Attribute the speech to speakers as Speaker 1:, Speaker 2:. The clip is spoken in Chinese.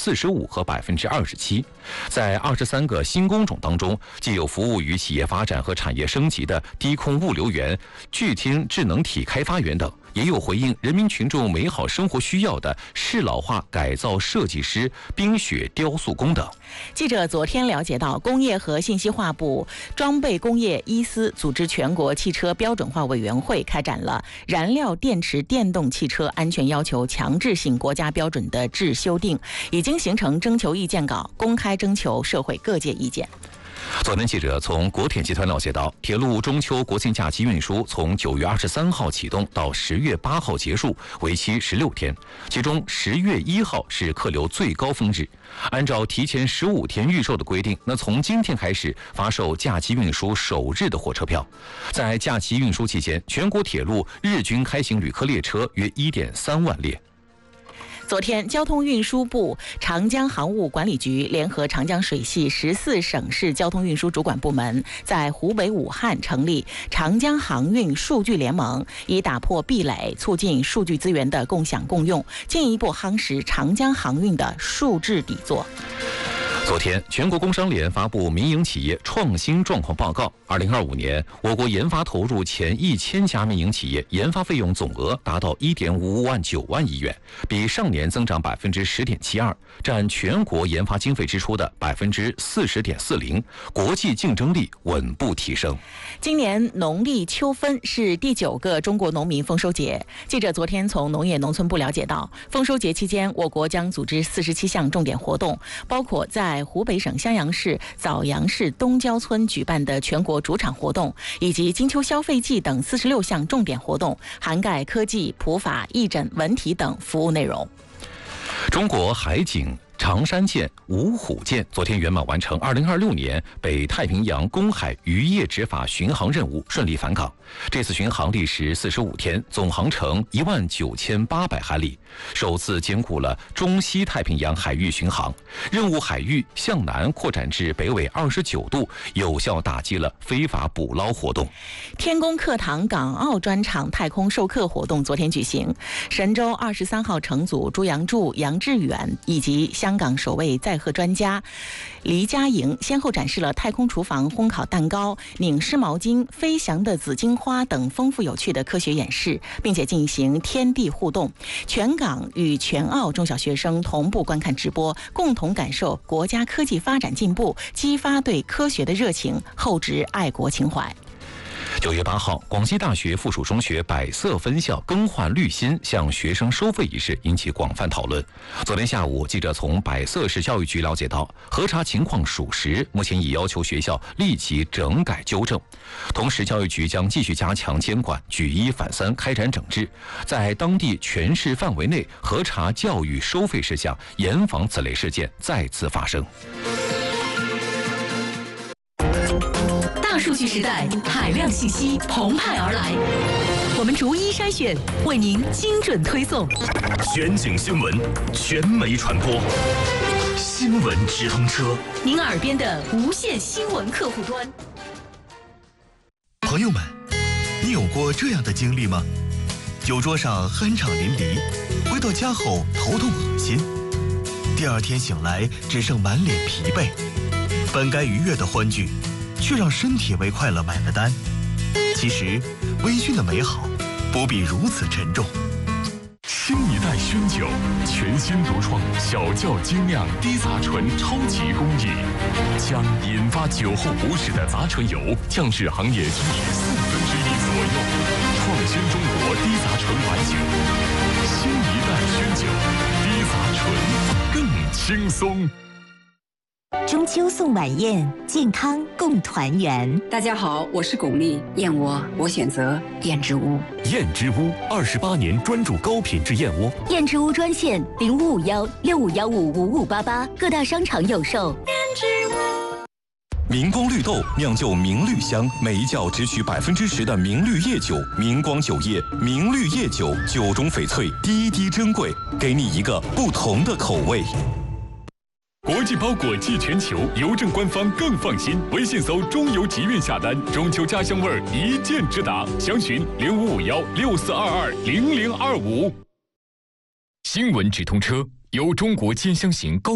Speaker 1: 45%和27%。在23个新工种当中，既有服务于企业发展和产业升级的低空物流员、具听智能体开发员等，也有回应人民群众美好生活需要的适老化改造设计师、冰雪雕塑工等。
Speaker 2: 记者昨天了解到，工业和信息化部装备工业一司组织全国汽车标准化委员会开展了燃料电池电动汽车安全要求强制性国家标准的制修订，已经形成征求意见稿，公开征求社会各界意见。
Speaker 1: 昨天，记者从国铁集团了解到，铁路中秋国庆假期运输从9月23号启动到10月8号结束，为期16天。其中10月1号是客流最高峰日。按照提前15天预售的规定，那从今天开始发售假期运输首日的火车票。在假期运输期间，全国铁路日均开行旅客列车约1.3万列。
Speaker 2: 昨天，交通运输部、长江航务管理局联合长江水系14省市交通运输主管部门，在湖北武汉成立长江航运数据联盟，以打破壁垒，促进数据资源的共享共用，进一步夯实长江航运的数质底座。
Speaker 1: 昨天，全国工商联发布民营企业创新状况报告。2025年，我国研发投入前1000家民营企业研发费用总额达到1.55万9万亿元，比上年增长10.72%，占全国研发经费支出的40.40%，国际竞争力稳步提升。
Speaker 2: 今年农历秋分是第9个中国农民丰收节。记者昨天从农业农村部了解到，丰收节期间，我国将组织47项重点活动，包括在湖北省襄阳市枣阳市东郊村举办的全国主场活动，以及金秋消费季等46项重点活动，涵盖科技、普法、义诊、文体等服务内容。
Speaker 1: 中国海警长山舰、芜虎舰昨天圆满完成2026年北太平洋公海渔业执法巡航任务，顺利返港。这次巡航历时45天，总航程19800海里，首次兼顾了中西太平洋海域巡航。任务海域向南扩展至北纬29度，有效打击了非法捕捞活动。
Speaker 2: 天宫课堂港澳专场太空授课活动昨天举行，神舟23号乘组朱杨柱、杨致远以及香港首位载荷专家黎佳莹先后展示了太空厨房烘烤蛋糕、拧湿毛巾、飞翔的紫荆花等丰富有趣的科学演示，并且进行天地互动。全港与全澳中小学生同步观看直播，共同感受国家科技发展进步，激发对科学的热情，厚植爱国情怀。
Speaker 1: 9月8号，广西大学附属中学百色分校更换滤芯向学生收费一事引起广泛讨论。昨天下午，记者从百色市教育局了解到，核查情况属实，目前已要求学校立即整改纠正。同时，教育局将继续加强监管，举一反三，开展整治，在当地全市范围内核查教育收费事项，严防此类事件再次发生。
Speaker 3: 大数据时代，海量信息澎湃而来，我们逐一筛选，为您精准推送。
Speaker 4: 全景新闻，全媒传播，新闻直通车，
Speaker 3: 您耳边的无线新闻客户端。
Speaker 5: 朋友们，你有过这样的经历吗？酒桌上酣畅淋漓，回到家后头痛恶心，第二天醒来只剩满脸疲惫，本该愉悦的欢聚，却让身体为快乐买了单。其实，微醺的美好不必如此沉重。
Speaker 4: 新一代宣酒，全新独创小窖精酿低杂醇超级工艺，将引发酒后不适的杂醇油降至行业均值1/4左右，创新中国低杂醇白酒。新一代宣酒，低杂醇更轻松。
Speaker 6: 中秋送晚宴，健康共团圆。
Speaker 7: 大家好，我是巩俐，燕窝我选择燕之屋。
Speaker 4: 燕之屋28年专注高品质燕窝。
Speaker 6: 燕之屋专线0551651588，各大商场有售。燕之
Speaker 4: 屋。明光绿豆酿就明绿香，每一窖只取10%的明绿叶酒，明光酒业明绿叶酒，酒中翡翠，滴滴珍贵，给你一个不同的口味。国际包裹寄全球，邮政官方更放心。微信搜“中邮集运”下单，中秋家乡味儿一键直达。详询055164220025。新闻直通车由中国兼乡型高